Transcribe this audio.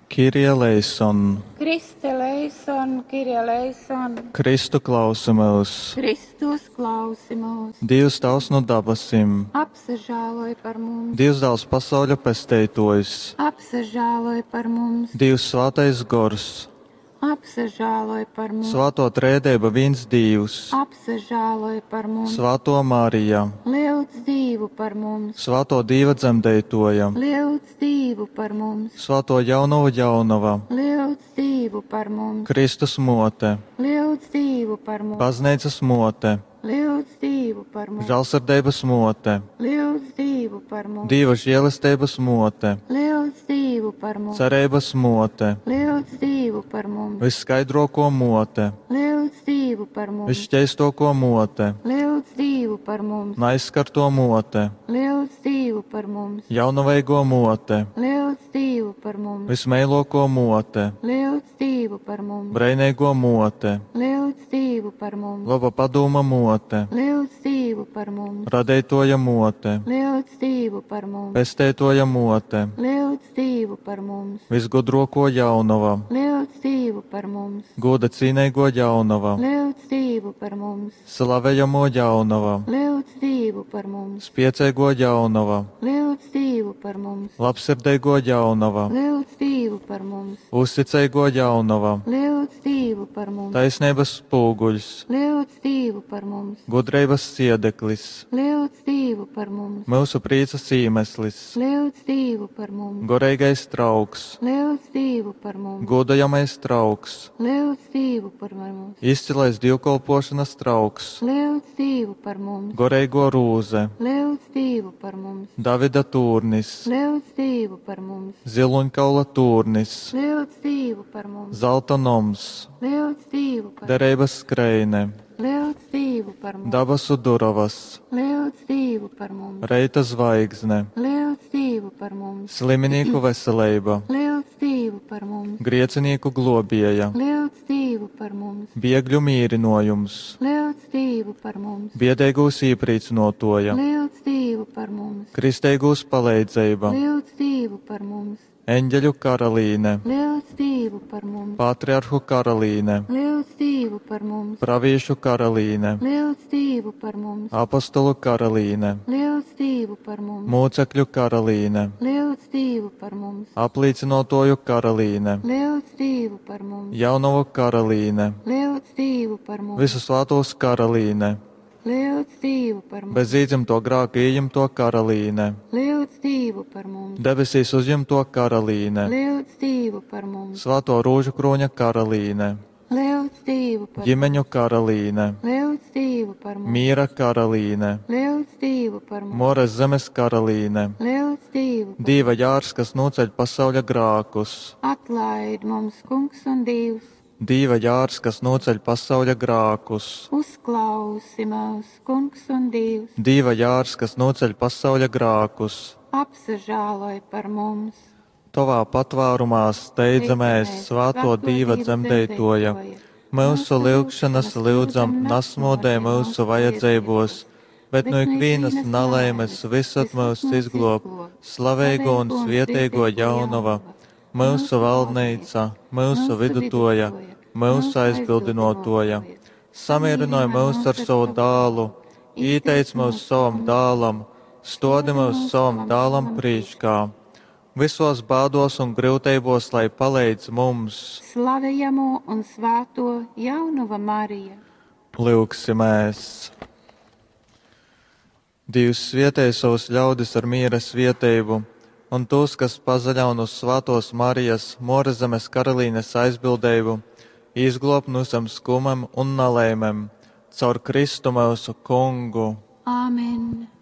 Kyrie eleison. Kriste eleison, Kyrie eleison. Kristu klausi mūs. Kristus klausi mūs. Dievs tavs no dabasim. Apsažāloj par mums. Dievs dāvs pasauļa pesteitojs. Apsažāloj par mums. Dievs svātais gors. Apsažāloj par mums. Svāto trēdēba viens Dievs. Apsažāloj par mums. Svāto Marija. Lūdz Dievu par mums. Svāto Dieva dzemdētoja. Lūdz Dievu par mums. Svāto jaunava jaunava. Lūdz Dievu par mums. Kristus mote. Lūdz Dievu par mums. Baznīcas mote. Lūdz Dievu par mums. Žēlsirdības mote. Lūdz Dievu par mums. Dieva žēlastības mote. Lūdz Dievu par mums. Cerības mote. Lūdz Dievu par mums. Visskaidroko mote. Lūdz Dievu par mums. Visšķeistoko mote. Lūdz Dievu par mums. Naizskarto mote. Lūdz Dievu par mums. Jaunaveigo mote. Lūdz Dievu par mums. Vismeiloko mote. Lūdz Dievu par mums. Breineigo mote. Lūdz Dievu par mums. Laba padoma mote. Lūdz Dievu par mums. Radētoja mote. Lūdz Dievu par mums. Pestētoja mote. Lūdz Dievu par mums. Visgudroko jaunava. Lūdz Dievu par mums. Goda cīneigo jaunava. Lūdz Dievu par mums. Slavējamo jaunava. Lūdz Dievu par mums. Spieceigo jaunava. Lūdz Dievu par mums. Labsirdeigo jaunava. Lūdz Dievu par mums. Uzticeigo jaunava. Lūdz Dievu par mums. Taisnības spūguļs. Lūdz Dievu par mums. Gudreibas siedeklis. Lūdz Dievu par mums. Mūsu priecas iemeslis. Lūdz Dievu par mums. Goreigais trauks. Lūdz Dievu par mums. Godājamais trauks. Lūdz Dievu par mums. Izcilais dievkalpošanas trauks. Lūdz Dievu par mums. Goreigo rūze. Lūdz Dievu par mums. Davida tūrnis. Lūdz Dievu par mums. Ziluņkaula tūrnis. Lūdz Dievu par mums. Zelta noms. Lūdz Dievu par mums. Derības skreine. Lūdz Dievu par mums. Dabasu duravas. Lūdz Dievu par mums. Reita zvaigzne. Lūdz Dievu par mums. Sliminīku veselība. Lūdz Dievu par mums. Griecinīku globieja. Lūdz Dievu par mums. Biegļu mīrinojums. Lūdz Dievu par mums. Biedēgūs īprīcinotoja. Lūdz Dievu par mums. Kristēgūs palīdzība. Lūdz Dievu par mums. Eņģeļu karalīne. Lūdz Dievu par mums. Patriarhu karalīne. Lūdz Dievu par mums. Praviešu karalīne. Lūdz Dievu par mums. Apostolu karalīne. Lūdz Dievu par mums. Mūcekļu karalīne. Lūdz Dievu par mums. Apliecinotoju karalīne. Lūdz Dievu par mums. Jaunavu karalīne. Lūdz Dievu par mums. Visu svētos karalīne. Lūdz Dievu par mums. Bez īdzimto grāku ieņemto karalīne. Lūdz Dievu par mums. Debesīs uzņemto karalīne. Lūdz Dievu par mums. Svēto rūžu kroņa karalīne. Lūdz Dievu par mums. Ģimeņu karalīne. Lūdz Dievu par mums. Mīra karalīne. Lūdz Dievu par mums. Moras zemes karalīne. Lūdz Dievu. Dieva jārs, kas noceļ pasauļa grākus. Atlaid mums, Kungs un Dievs. Dieva jārs, kas noceļ pasauļa grākus. Uzklausi mūs, Kungs un Dievs. Dieva jārs, kas noceļ pasauļa grākus. Apsažāloj par mums. Tavā patvārumā steidzamies svāto Dieva dzemdētoja. Mūsu lūgšanas lūdzam, nasmodē mūsu vajadzībos, bet no ikvienas nelaimes visat mūs izglob, slavēgo un svietēgo jaunava, mūsu valdnīca, mūsu vidutoja, mūsu aizbildinotoja. Samierināja mūs ar savu dālu, ieteic mūs savam dālam, stodi mūs savam dālam prīškā. Visos bādos un grūtībos, lai palīdz mums. Slavējamo un svāto jaunava Marija. Lūksimies. Dievs svietēja savus ļaudis ar miera svietējumu, un tos, kas pazaļaun uz svātos Marijas, Morazemes karalīnes aizbildējumu, izglob no visam skumam un nelaimēm, caur Kristu mūsu Kungu. Āmen.